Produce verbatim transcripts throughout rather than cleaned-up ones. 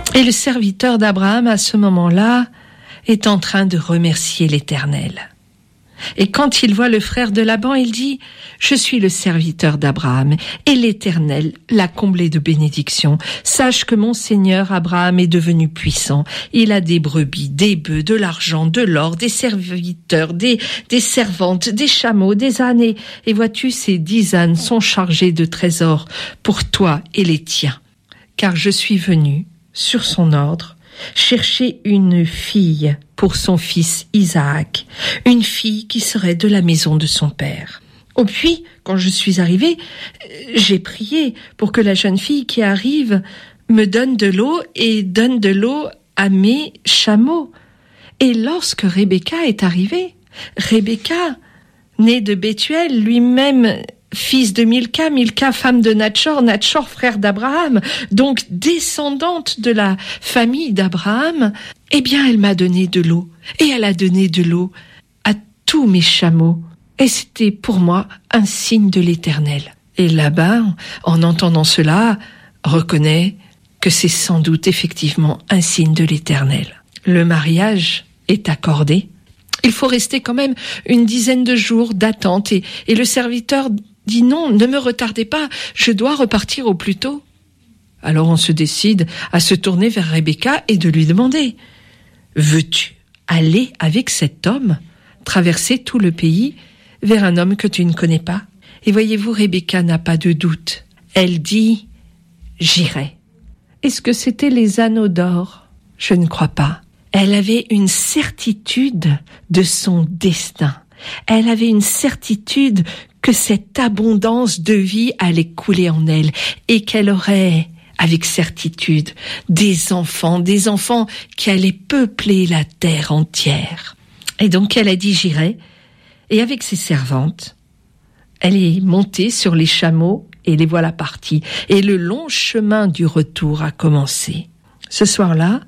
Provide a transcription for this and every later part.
Et le serviteur d'Abraham, à ce moment-là, est en train de remercier l'Éternel. Et quand il voit le frère de Laban, il dit « Je suis le serviteur d'Abraham, et l'Éternel l'a comblé de bénédictions. Sache que mon Seigneur Abraham est devenu puissant. Il a des brebis, des bœufs, de l'argent, de l'or, des serviteurs, des, des servantes, des chameaux, des ânes. Et, et vois-tu, ces dix ânes sont chargés de trésors pour toi et les tiens. Car je suis venu, sur son ordre, chercher une fille pour son fils Isaac, une fille qui serait de la maison de son père. Oh, puis, quand je suis arrivée, j'ai prié pour que la jeune fille qui arrive me donne de l'eau et donne de l'eau à mes chameaux. Et lorsque Rebecca est arrivée, Rebecca, née de Bethuel, lui-même fils de Milca, Milca femme de Natchor, Natchor frère d'Abraham, donc descendante de la famille d'Abraham, eh bien elle m'a donné de l'eau, et elle a donné de l'eau à tous mes chameaux, et c'était pour moi un signe de l'Éternel. Et Laban, en entendant cela, reconnaît que c'est sans doute effectivement un signe de l'Éternel. Le mariage est accordé. Il faut rester quand même une dizaine de jours d'attente, et, et le serviteur dit non, ne me retardez pas, je dois repartir au plus tôt. Alors on se décide à se tourner vers Rebecca et de lui demander « Veux-tu aller avec cet homme, traverser tout le pays vers un homme que tu ne connais pas ?» Et voyez-vous, Rebecca n'a pas de doute. Elle dit « J'irai ». Est-ce que c'était les anneaux d'or ? Je ne crois pas. Elle avait une certitude de son destin. Elle avait une certitude que cette abondance de vie allait couler en elle et qu'elle aurait, avec certitude, des enfants, des enfants qui allaient peupler la terre entière. Et donc elle a dit « J'irai ». Et avec ses servantes, elle est montée sur les chameaux et les voilà partis. Et le long chemin du retour a commencé. Ce soir-là,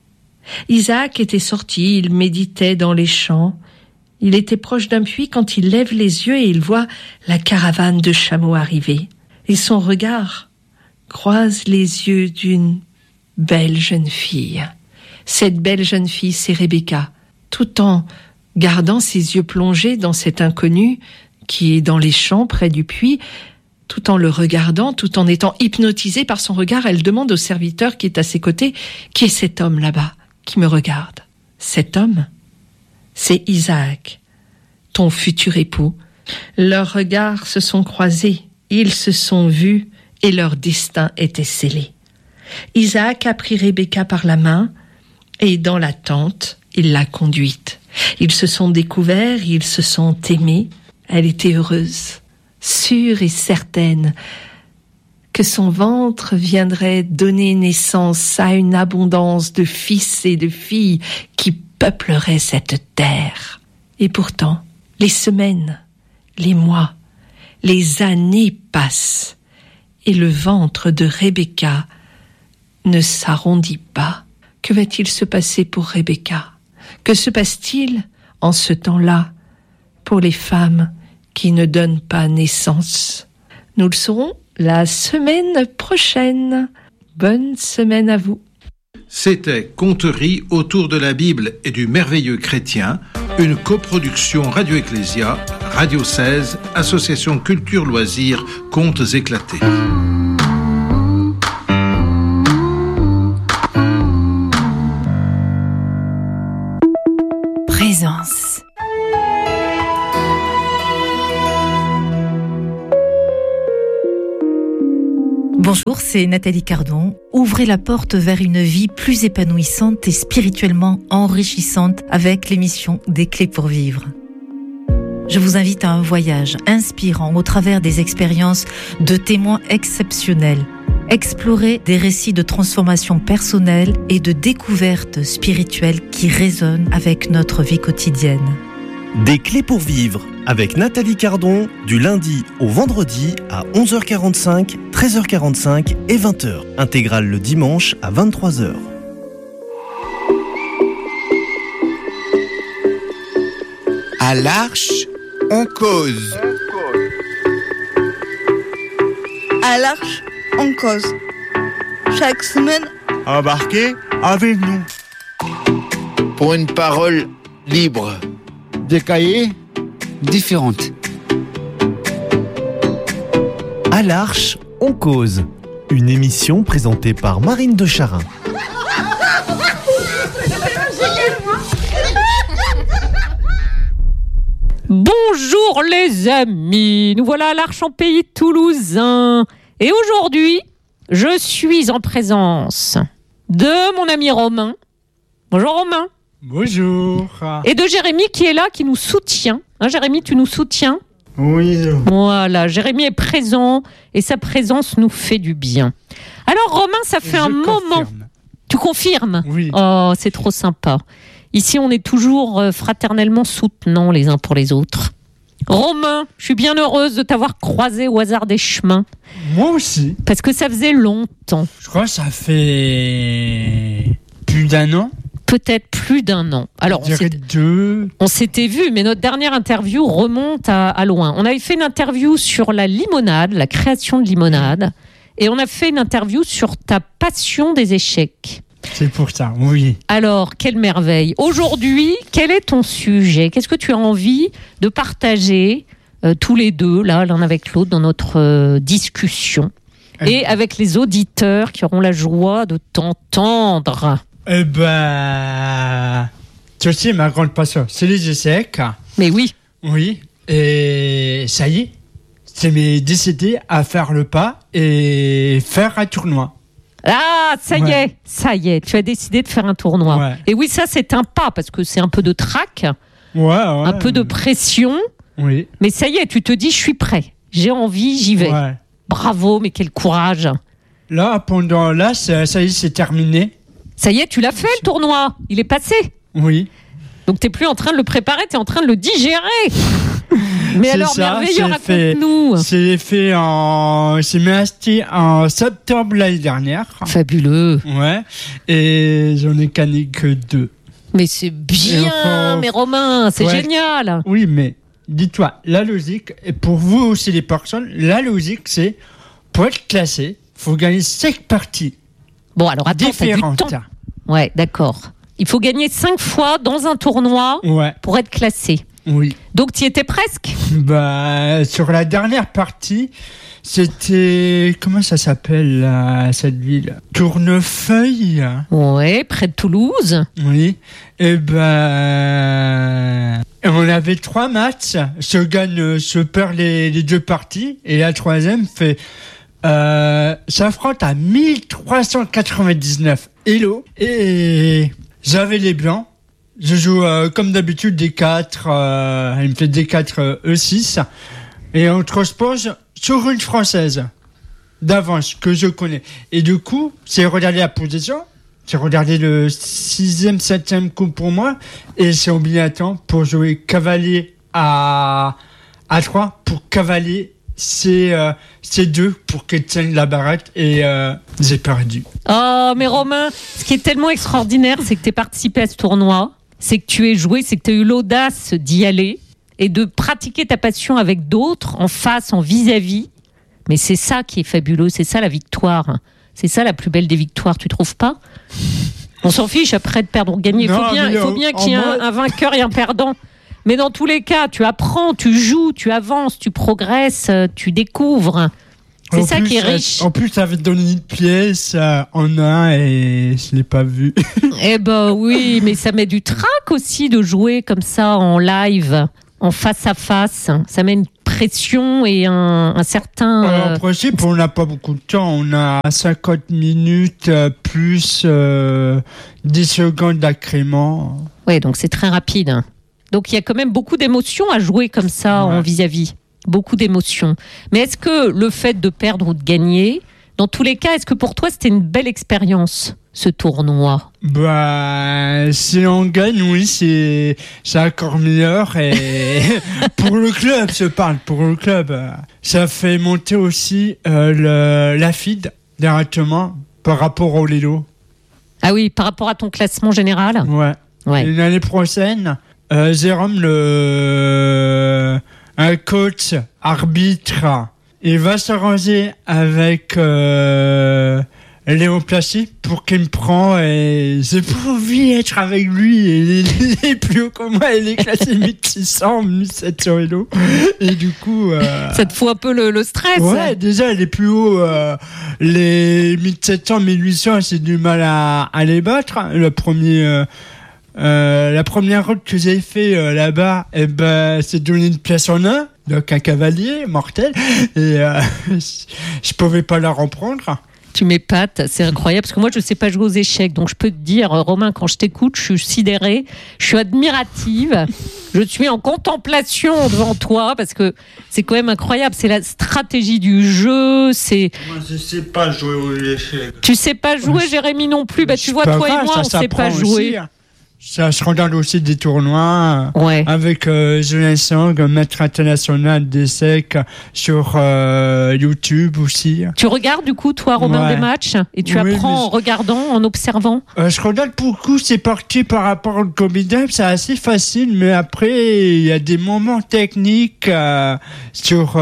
Isaac était sorti, il méditait dans les champs. Il était proche d'un puits quand il lève les yeux et il voit la caravane de chameaux arriver. Et son regard croise les yeux d'une belle jeune fille. Cette belle jeune fille, c'est Rebecca. Tout en gardant ses yeux plongés dans cet inconnu qui est dans les champs près du puits, tout en le regardant, tout en étant hypnotisée par son regard, elle demande au serviteur qui est à ses côtés « Qui est cet homme là-bas qui me regarde ?» Cet homme, c'est Isaac, ton futur époux. Leurs regards se sont croisés, ils se sont vus et leur destin était scellé. Isaac a pris Rebecca par la main et dans la tente, il l'a conduite. Ils se sont découverts, ils se sont aimés. Elle était heureuse, sûre et certaine que son ventre viendrait donner naissance à une abondance de fils et de filles qui peuplerait cette terre. Et pourtant, les semaines, les mois, les années passent et le ventre de Rebecca ne s'arrondit pas. Que va-t-il se passer pour Rebecca ? Que se passe-t-il en ce temps-là pour les femmes qui ne donnent pas naissance ? Nous le saurons la semaine prochaine. Bonne semaine à vous. C'était Conteries autour de la Bible et du merveilleux chrétien, une coproduction Radio Ecclésia, Radio seize, Association Culture Loisirs, Contes éclatés. Présence. Bonjour, c'est Nathalie Cardon. Ouvrez la porte vers une vie plus épanouissante et spirituellement enrichissante avec l'émission Des Clés pour Vivre. Je vous invite à un voyage inspirant au travers des expériences de témoins exceptionnels. Explorer des récits de transformation personnelle et de découverte spirituelle qui résonnent avec notre vie quotidienne. Des Clés pour Vivre avec Nathalie Cardon du lundi au vendredi à onze heures quarante-cinq, treize heures quarante-cinq et vingt heures. Intégrale le dimanche à vingt-trois heures. À l'Arche, on cause. À l'Arche, on cause. Chaque semaine, Embarquez avec nous. Pour une parole libre. Des cahiers différentes. À l'Arche, on cause. Une émission présentée par Marine de Charin. Bonjour les amis, nous voilà à l'Arche en pays toulousain. Et aujourd'hui, je suis en présence de mon ami Romain. Bonjour Romain. Bonjour. Et de Jérémy qui est là, qui nous soutient. Hein, Jérémy, tu nous soutiens ? Oui. Voilà, Jérémy est présent et sa présence nous fait du bien. Alors Romain, ça fait Je un confirme. moment. Tu confirmes ? Oui. Oh, c'est trop sympa. Ici, on est toujours euh, fraternellement soutenants les uns pour les autres. Romain, je suis bien heureuse de t'avoir croisé au hasard des chemins. Moi aussi. Parce que ça faisait longtemps. Je crois que ça fait plus d'un an. Peut-être plus d'un an. Alors, Je on, dirais s'était, deux. on s'était vu, mais notre dernière interview remonte à, à loin. On avait fait une interview sur la limonade, la création de limonade. Et on a fait une interview sur ta passion des échecs. C'est pour ça, oui. Alors, quelle merveille. Aujourd'hui, quel est ton sujet ? Qu'est-ce que tu as envie de partager euh, tous les deux, là, l'un avec l'autre, dans notre euh, discussion ? Et avec les auditeurs qui auront la joie de t'entendre. Eh ben... Tu sais, ma grande passion, c'est les échecs. Mais oui. Oui. Et ça y est, c'est mes décidé à faire le pas et faire un tournoi. Ah, ça y Ouais. est, ça y est, tu as décidé de faire un tournoi. Ouais. Et oui, ça c'est un pas, parce que c'est un peu de trac, Ouais, ouais. un peu de pression, Oui. mais ça y est, tu te dis, je suis prêt, j'ai envie, j'y vais. Ouais. Bravo, mais quel courage. Là, pendant... Là, ça, ça y est, c'est terminé. Ça y est, tu l'as fait le tournoi, il est passé. Oui. Donc t'es plus en train de le préparer, t'es en train de le digérer. Mais C'est alors, ça, merveilleux, c'est fait- raconte-nous. C'est fait en... C'est acheté en septembre l'année dernière. Fabuleux. Ouais. Et j'en ai canné que deux. Mais c'est bien, Et enfin, mais Romain, c'est ouais. génial. Oui, mais dis-toi, la logique, et pour vous aussi les personnes, la logique, c'est pour être classé, faut gagner cinq parties Bon, alors attends, t'as du différentes. temps. Ouais, d'accord. Il faut gagner cinq fois dans un tournoi Ouais, pour être classé. oui. Donc, tu y étais presque. Bah, sur la dernière partie, c'était... Comment ça s'appelle, là, cette ville ? Tournefeuille. Ouais, près de Toulouse. Oui. Et ben... On avait trois matchs. Se gagne, se perd les, les deux parties. Et la troisième fait... Euh, s'affronte à mille trois cent quatre-vingt-dix-neuf Hello. Et j'avais les blancs. Je joue euh, comme d'habitude D quatre. Euh, elle me fait D quatre euh, E six. Et on transpose sur une française d'avance que je connais. Et du coup, c'est regarder la position. C'est regarder le sixième, septième coup pour moi. Et c'est obligatoire pour jouer cavalier à, à trois pour cavalier. C'est euh, c'est deux pour qu'elle tienne la baraque et euh, j'ai perdu. Oh, mais Romain, ce qui est tellement extraordinaire, c'est que tu es participé à ce tournoi, c'est que tu es joué, c'est que tu as eu l'audace d'y aller et de pratiquer ta passion avec d'autres, en face, en vis-à-vis. Mais c'est ça qui est fabuleux, c'est ça la victoire. C'est ça la plus belle des victoires, tu trouves pas ? On s'en fiche après de perdre ou de gagner. Il faut Non, bien, mais il faut en- bien en qu'il y ait un, mode- un vainqueur et un perdant. Mais dans tous les cas, tu apprends, tu joues, tu avances, tu progresses, euh, tu découvres. C'est En ça plus, qui est euh, riche. En plus, ça avait donné une pièce euh, en un et je l'ai pas vu. Eh ben oui, mais ça met du trac aussi de jouer comme ça en live, en face à face. Ça met une pression et un, un certain... En euh, principe, on n'a pas beaucoup de temps. On a cinquante minutes euh, plus euh, dix secondes d'accrément. Ouais, donc c'est très rapide. Donc il y a quand même beaucoup d'émotions à jouer comme ça Ouais. en vis-à-vis. Beaucoup d'émotions. Mais est-ce que le fait de perdre ou de gagner, dans tous les cas, est-ce que pour toi c'était une belle expérience, ce tournoi ? Bah, si on gagne, oui, c'est c'est encore meilleur. Et pour le club, je parle, pour le club, euh, ça fait monter aussi euh, le, la F I D directement par rapport au Lelo. Ah oui, par rapport à ton classement général ? Ouais. Ouais. Et l'année prochaine, euh, Jérôme, le un coach arbitre, il va s'arranger avec euh, Léon Placé pour qu'il me prend et j'ai pas envie d'être avec lui et il est plus haut que moi, il est classé mille six cents, mille sept cents vélos et du coup euh... ça te fout un peu le, le stress. Ouais, déjà il est plus haut, euh, les mille sept cents, mille huit cents j'ai du mal à, à les battre. Le premier euh, euh, la première route que j'ai fait euh, là-bas, eh ben c'est donner une place en un, donc un cavalier mortel et euh, je pouvais pas la reprendre. Tu m'épates, c'est incroyable, parce que moi je sais pas jouer aux échecs, donc je peux te dire, Romain, quand je t'écoute, je suis sidérée, je suis admirative, je suis en contemplation devant toi, parce que c'est quand même incroyable, c'est la stratégie du jeu, c'est... Moi je sais pas jouer aux échecs. Tu sais pas jouer, Jérémy non plus, bah tu vois, toi et moi, on sait pas jouer. Ça se regarde aussi des tournois ouais. avec euh, Julien Sang, maître international d'échecs sur euh, YouTube aussi. Tu regardes du coup, toi, Romain, ouais. des matchs et tu oui, apprends en je... regardant, en observant euh, Je regarde beaucoup, c'est parti par rapport au Comidem, c'est assez facile, mais après, il y a des moments techniques euh, sur,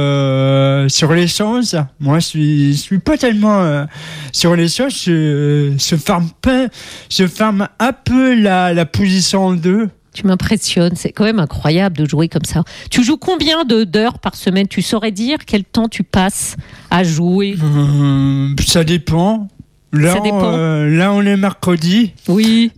euh, sur les choses. Moi, je suis, je suis pas tellement euh, sur les choses, je, je, ferme pas, je ferme un peu la la position en deux. Tu m'impressionnes, c'est quand même incroyable de jouer comme ça. Tu joues combien de, d'heures par semaine ? Tu saurais dire quel temps tu passes à jouer ? euh, Ça dépend. Là, ça dépend. Euh, là, on est mercredi. Oui.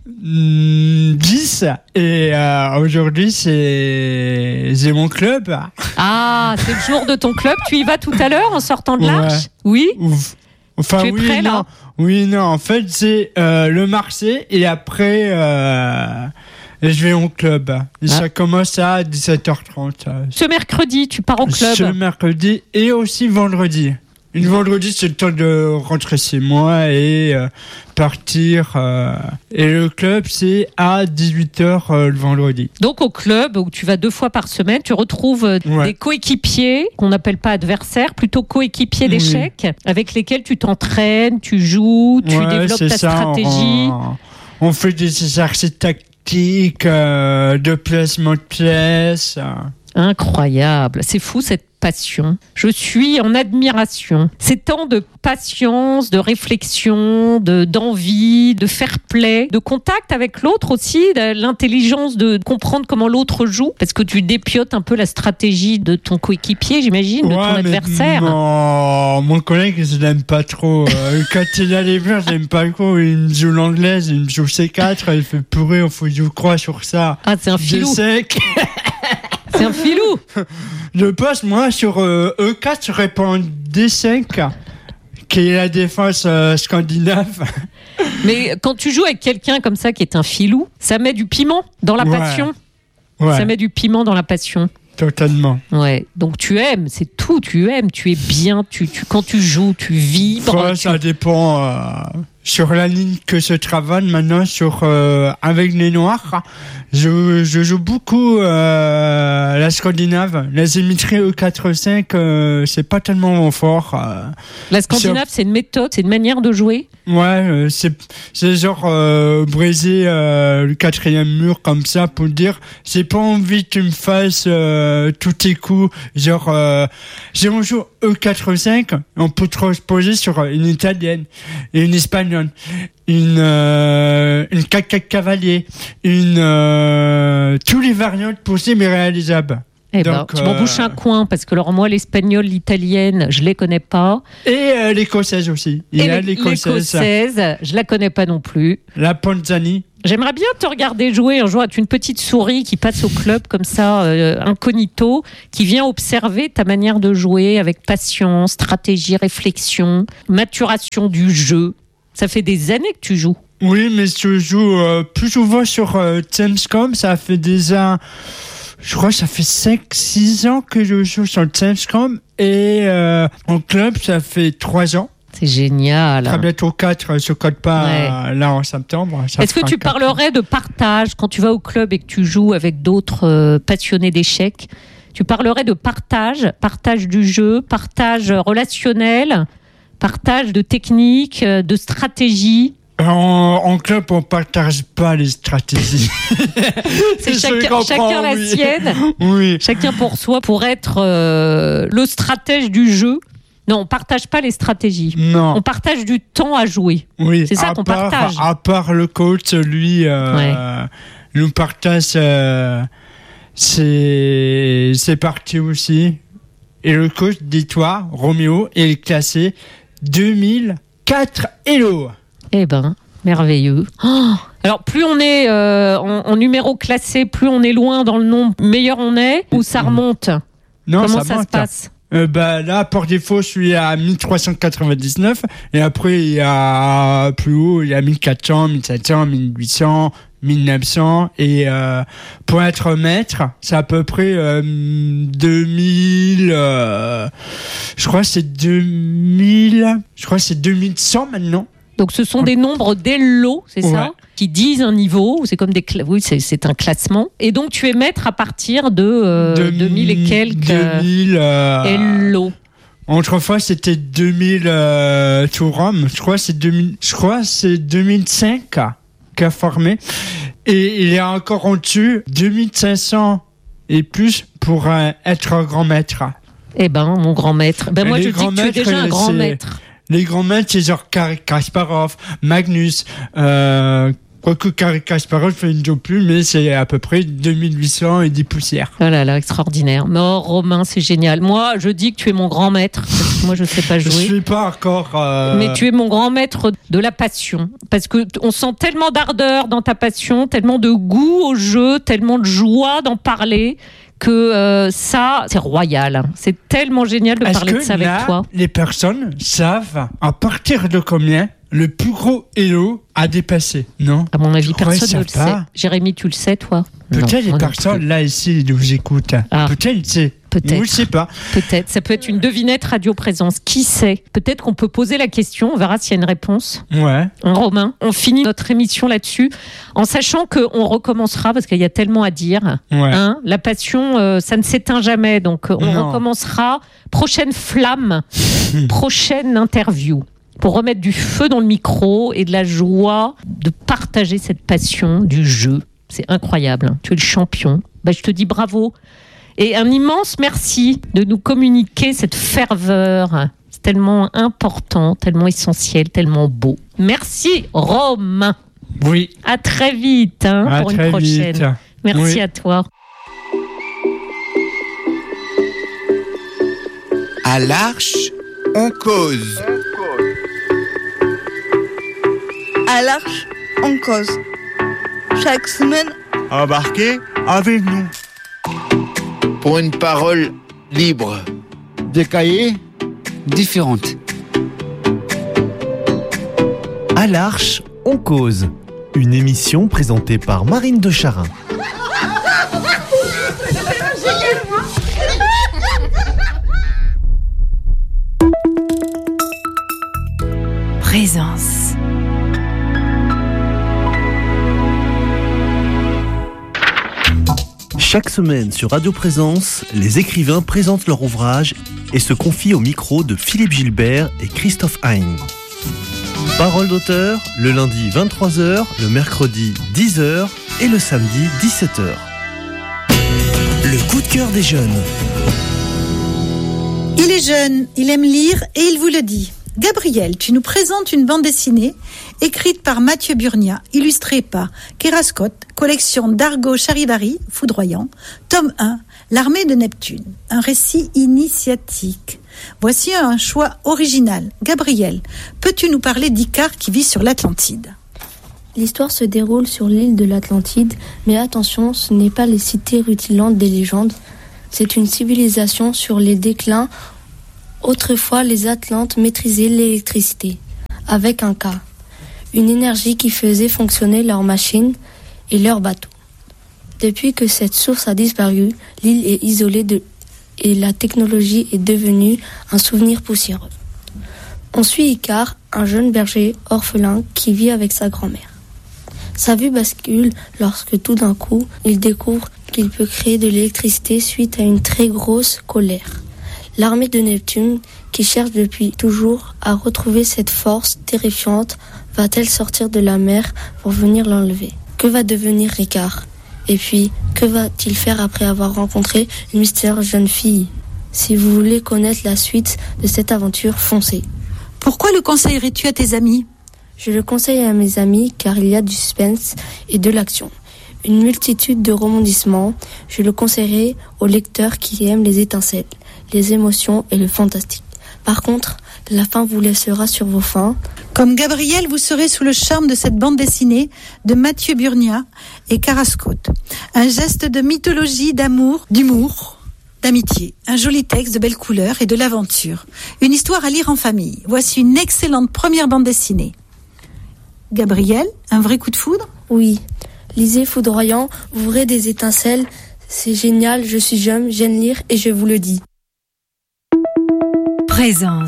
Mmh, dix. Et euh, aujourd'hui, c'est... c'est mon club. Ah, c'est le jour de ton club. Tu y vas tout à l'heure en sortant de l'arche ? Ouais. Oui. Ouf. Enfin, tu es oui, prêt, non. là ? Oui, non, en fait, c'est euh, le Marseille et après, euh, je vais au club. Et ah. Ça commence à dix-sept heures trente. Ce mercredi, tu pars au club ? Ce mercredi et aussi vendredi. Une vendredi, c'est le temps de rentrer chez moi et euh, partir. Euh, et le club, c'est à dix-huit heures euh, le vendredi. Donc au club, où tu vas deux fois par semaine, tu retrouves euh, ouais. des coéquipiers, qu'on n'appelle pas adversaires, plutôt coéquipiers oui. d'échecs, avec lesquels tu t'entraînes, tu joues, tu ouais, développes ta ça, stratégie. On, on fait des exercices tactiques, euh, de placement de pièces. Euh. Incroyable, c'est fou cette passion. Je suis en admiration. C'est tant de patience, de réflexion, de, d'envie, de fair play, de contact avec l'autre aussi, de l'intelligence de comprendre comment l'autre joue, parce que tu dépiotes un peu la stratégie de ton coéquipier, j'imagine, ouais, de ton adversaire. Non, mon collègue, je l'aime pas trop. Quand il a les verts, je l'aime pas trop. Il me joue l'anglaise, il me joue C quatre, il fait pourrir, il faut que je crois sur ça. Ah, c'est un filou. C'est un filou. Je passe, moi, sur euh, E quatre, je réponds D cinq, qui est la défense euh, scandinave. Mais quand tu joues avec quelqu'un comme ça, qui est un filou, ça met du piment dans la ouais. passion. Ouais. Ça met du piment dans la passion. Totalement. Ouais. Donc tu aimes, c'est tout. Tu aimes, tu es bien. Tu, tu quand tu joues, tu vibres. Ouais, tu... Ça dépend. Euh, sur la ligne que je travaille maintenant, sur euh, avec les Noirs, je, je joue beaucoup euh, la scandinave. La symétrie E quatre cinq, euh, c'est pas tellement mon fort. Euh, la scandinave, c'est... c'est une méthode, c'est une manière de jouer. Ouais, euh, c'est, c'est genre euh, briser euh, le quatrième mur comme ça pour dire j'ai pas envie que tu me fasses euh, tous tes coups. Genre, euh, si on joue E quatre cinq, on peut transposer sur une italienne et une espagnole, une euh, une quatre quatre cavalier, une euh, tous les variantes possibles et réalisables. Eh ben, tu m'en bouches un coin, parce que alors moi, l'espagnole, l'italienne, je les connais pas. Et euh, l'écossaise aussi. Il et y a l'écossaise. l'écossaise, je la connais pas non plus. La Ponzani. J'aimerais bien te regarder jouer un jour avec une petite souris qui passe au club comme ça, euh, incognito, qui vient observer ta manière de jouer avec patience, stratégie, réflexion, maturation du jeu. Ça fait des années que tu joues. Oui, mais je joue euh, plus souvent sur euh, Gamescom. Ça fait déjà... Je crois que ça fait cinq six ans que je joue sur le Gamescom et euh, en club, ça fait trois ans. C'est génial. Très bientôt quatre, je ne code pas ouais. là en septembre. Est-ce que tu parlerais de partage quand tu vas au club et que tu joues avec d'autres euh, passionnés d'échecs ? Tu parlerais de partage, partage du jeu, partage relationnel, partage de technique, de stratégie ? En, en club, on ne partage pas les stratégies. C'est chacun, chacun la oui. sienne. Oui. Chacun pour soi, pour être euh, le stratège du jeu. Non, on partage pas les stratégies. Non. On partage du temps à jouer. Oui. C'est ça à qu'on part, partage. À part le coach, lui, euh, Ouais. nous partage euh, ses, ses parties aussi. Et le coach, dis-toi, Roméo, est classé deux mille quatre Hello. Eh ben, merveilleux. Oh, alors, plus on est euh, en, en numéro classé, plus on est loin dans le nombre, meilleur on est, ou ça remonte? Non, Comment ça, ça, monte. se passe? Euh, bah, là, par défaut, je suis à mille trois cent quatre-vingt-dix-neuf. Et après, il y a plus haut, il y a mille quatre cents, mille sept cents, mille huit cents, mille neuf cents. Et euh, pour être maître, c'est à peu près euh, deux mille... Euh, je crois que c'est deux mille... Je crois que c'est deux mille cent maintenant. Donc, ce sont des nombres d'Hello, c'est Ouais. ça? Qui disent un niveau, c'est comme des cla- oui, c'est, c'est un classement. Et donc, tu es maître à partir de euh, deux mille et quelques deux mille, euh, Hello. Autrefois, c'était deux mille euh, tout Rome. Je crois que c'est deux mille. Je crois que c'est deux mille cinq qu'a formé. Et il est encore au-dessus, deux mille cinq cents et plus pour euh, être un grand maître. Eh ben, mon grand maître. Ben, moi, Les je dis grands que tu es maîtres, déjà un grand c'est- maître. Les grands maîtres, c'est genre Garry Kasparov, Magnus, euh, quoique Garry Kasparov fait une job plus, mais c'est à peu près deux mille huit cents et dix poussières. Oh là là, extraordinaire. Non, Romain, c'est génial. Moi, je dis que tu es mon grand maître. Parce que moi, je sais pas Je jouer. suis pas encore... euh, Mais tu es mon grand maître de la passion. Parce que t- on sent tellement d'ardeur dans ta passion, tellement de goût au jeu, tellement de joie d'en parler, que euh, ça, c'est royal. C'est tellement génial de Est-ce parler de que ça avec là, toi. les personnes savent à partir de combien le plus gros Hello a dépassé? Non? À mon avis, Je crois personne qu'ils ne le savent sait. pas. Jérémy, tu le sais, toi? Peut-être Non, les moi non personnes plus. là ici nous écoutent. Ah. Peut-être c'est. Peut-être. Nous, je sais pas. Peut-être. Ça peut être une devinette radio présence. Qui sait? Peut-être qu'on peut poser la question. On verra s'il y a une réponse. Ouais. Hein, Romain, on finit notre émission là-dessus en sachant qu'on recommencera parce qu'il y a tellement à dire. Ouais. Hein, la passion, euh, ça ne s'éteint jamais. Donc, euh, on Non. recommencera. Prochaine flamme, prochaine interview pour remettre du feu dans le micro et de la joie de partager cette passion du jeu. C'est incroyable. Hein. Tu es le champion. Bah, je te dis bravo. Et un immense merci de nous communiquer cette ferveur. C'est tellement important, tellement essentiel, tellement beau. Merci, Romain. Oui. À très vite hein, À pour une très prochaine. vite. Merci Oui. à toi. À l'Arche, on cause. À l'Arche, on cause. Chaque semaine, Embarquez avec nous. Pour une parole libre. Des cahiers différentes. À l'Arche, on cause. Une émission présentée par Marine de Charin. Présence. Chaque semaine sur Radio Présence, les écrivains présentent leur ouvrage et se confient au micro de Philippe Gilbert et Christophe Hein. Parole d'auteur, le lundi vingt-trois heures, le mercredi dix heures et le samedi dix-sept heures. Le coup de cœur des jeunes. Il est jeune, il aime lire et il vous le dit. Gabriel, tu nous présentes une bande dessinée écrite par Mathieu Burnia, illustrée par Kéra Scott, collection d'Argo Charivari, foudroyant, tome un, L'armée de Neptune, un récit initiatique. Voici un choix original. Gabriel, peux-tu nous parler d'Icare qui vit sur l'Atlantide ? L'histoire se déroule sur l'île de l'Atlantide, mais attention, ce n'est pas les cités rutilantes des légendes, c'est une civilisation sur les déclins. Autrefois, les Atlantes maîtrisaient l'électricité, avec un K, une énergie qui faisait fonctionner leurs machines et leurs bateaux. Depuis que cette source a disparu, l'île est isolée de... et la technologie est devenue un souvenir poussiéreux. On suit Icare, un jeune berger orphelin qui vit avec sa grand-mère. Sa vue bascule lorsque tout d'un coup, il découvre qu'il peut créer de l'électricité suite à une très grosse colère. L'armée de Neptune, qui cherche depuis toujours à retrouver cette force terrifiante, va-t-elle sortir de la mer pour venir l'enlever ? Que va devenir Ricard ? Et puis, que va-t-il faire après avoir rencontré une mystérieuse jeune fille ? Si vous voulez connaître la suite de cette aventure, foncez. Pourquoi le conseillerais-tu à tes amis ? Je le conseille à mes amis car il y a du suspense et de l'action. Une multitude de rebondissements. Je le conseillerais aux lecteurs qui aiment les étincelles, les émotions et le fantastique. Par contre, la fin vous laissera sur vos fins. Comme Gabriel, vous serez sous le charme de cette bande dessinée de Mathieu Burnia et Carascote. Un geste de mythologie, d'amour, d'humour, d'amitié. Un joli texte de belles couleurs et de l'aventure. Une histoire à lire en famille. Voici une excellente première bande dessinée. Gabriel, un vrai coup de foudre ? Oui. Lisez Foudroyant, vous verrez des étincelles. C'est génial, je suis jeune, j'aime lire et je vous le dis. Présence.